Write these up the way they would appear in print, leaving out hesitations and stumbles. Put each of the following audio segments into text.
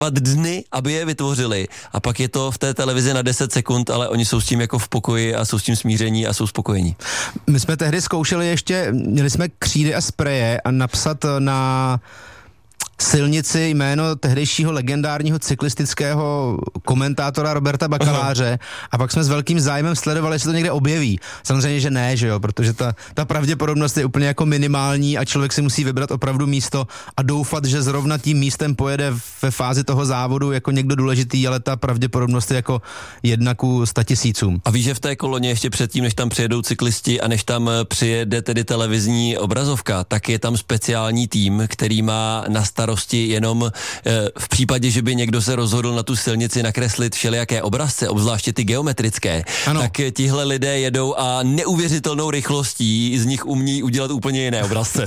dny, aby je vytvořili a pak je to v té televizi na 10 sekund, ale oni jsou s tím jako v pokoji a jsou s tím smíření a jsou spokojení. My jsme tehdy zkoušeli měli jsme křídy a spreje a napsat na silnici jméno tehdejšího legendárního cyklistického komentátora Roberta Bakaláře a pak jsme s velkým zájmem sledovali, jestli to někde objeví. Samozřejmě, že ne, že jo, protože ta pravděpodobnost je úplně jako minimální a člověk si musí vybrat opravdu místo a doufat, že zrovna tím místem pojede ve fázi toho závodu jako někdo důležitý, ale ta pravděpodobnost je jako 1:100 000. A víš, že v té koloně ještě předtím, než tam přijedou cyklisti a než tam přijede tedy televizní obrazovka, tak je tam speciální tým, který má na starosti jenom v případě, že by někdo se rozhodl na tu silnici nakreslit všelijaké obrazce, obzvláště ty geometrické, tak tihle lidé jedou a neuvěřitelnou rychlostí z nich umí udělat úplně jiné obrazce.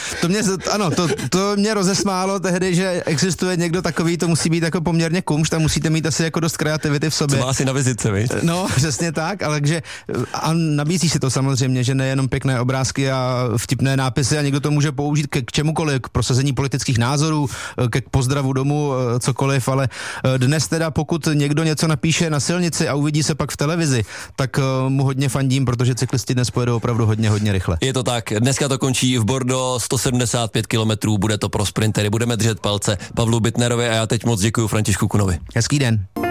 To mě rozesmálo tehdy, že existuje někdo takový, to musí být jako poměrně kumšt a musíte mít asi jako dost kreativity v sobě. To má asi na vizitce, viď? No, přesně tak, ale a nabízí si to samozřejmě, že nejenom pěkné obrázky a vtipné nápisy a někdo to může použít k čemukoliv, k prosazení politických názorů, ke pozdravu domů, cokoliv, ale dnes teda pokud někdo něco napíše na silnici a uvidí se pak v televizi, tak mu hodně fandím, protože cyklisti dnes pojedou opravdu hodně rychle. Je to tak, dneska to končí v Bordeaux 175 kilometrů, bude to pro sprintery, budeme držet palce Pavlu Bittnerovi a já teď moc děkuju Františku Kunovi. Hezký den.